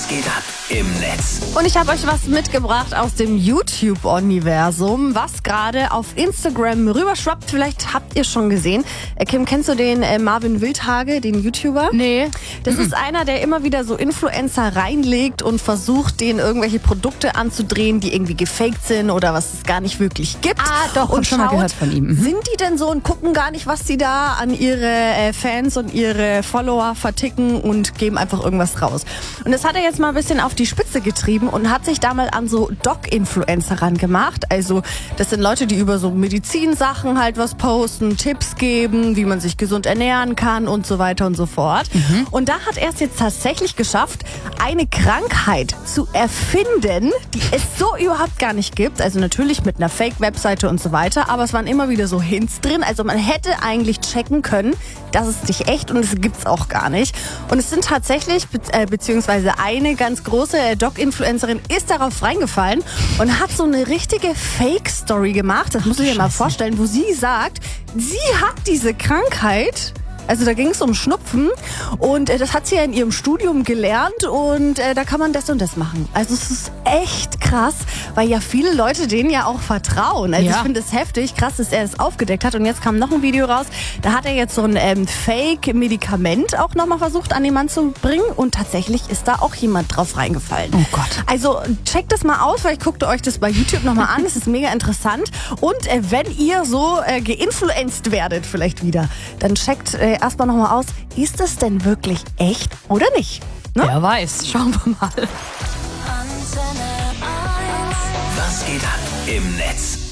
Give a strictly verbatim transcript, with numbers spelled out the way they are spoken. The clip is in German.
Was geht ab im Netz? Und ich habe euch was mitgebracht aus dem YouTube-Universum, was gerade auf Instagram rüberschwappt. Vielleicht habt ihr schon gesehen. Äh, Kim, kennst du den äh, Marvin Wildhage, den YouTuber? Nee. Das ist einer, der immer wieder so Influencer reinlegt und versucht, denen irgendwelche Produkte anzudrehen, die irgendwie gefaked sind oder was es gar nicht wirklich gibt. Ah, doch, und hab schon mal schaut, gehört von ihm. Mhm. Sind die denn so und gucken gar nicht, was sie da an ihre äh, Fans und ihre Follower verticken und geben einfach irgendwas raus. Und das hat er jetzt mal ein bisschen auf die Spitze getrieben und hat sich da mal an so Doc-Influencer rangemacht. Also das sind Leute, die über so Medizinsachen halt was posten, Tipps geben, wie man sich gesund ernähren kann und so weiter und so fort. Mhm. Und da hat er es jetzt tatsächlich geschafft, eine Krankheit zu erfinden, die es so überhaupt gar nicht gibt. Also natürlich mit einer Fake-Webseite und so weiter, aber es waren immer wieder so Hints drin. Also man hätte eigentlich checken können, das ist nicht echt und es gibt's auch gar nicht. Und es sind tatsächlich, be äh, beziehungsweise eine ganz große äh, Doc-Influencerin ist darauf reingefallen und hat so eine richtige Fake-Story gemacht. Das muss ich dir mal vorstellen, wo sie sagt, sie hat diese Krankheit. Also da ging es um Schnupfen und äh, das hat sie ja in ihrem Studium gelernt und äh, da kann man das und das machen. Also es ist echt krass, weil ja viele Leute denen ja auch vertrauen. Also Ja. ich finde es heftig, krass, dass er es aufgedeckt hat und jetzt kam noch ein Video raus, da hat er jetzt so ein ähm, Fake-Medikament auch nochmal versucht an den Mann zu bringen und tatsächlich ist da auch jemand drauf reingefallen. Oh Gott. Also checkt das mal aus, vielleicht guckt ihr euch das bei YouTube nochmal an, es ist mega interessant und äh, wenn ihr so äh, geinfluenced werdet vielleicht wieder, dann checkt äh, erstmal nochmal aus, ist das denn wirklich echt oder nicht? Ne? Wer weiß, schauen wir mal. Was geht ab im Netz?